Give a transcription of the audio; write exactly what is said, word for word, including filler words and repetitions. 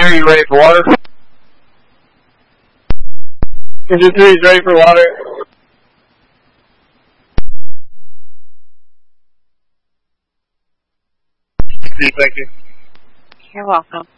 are you ready for water? Engine three is ready for water. Thank you. You're welcome.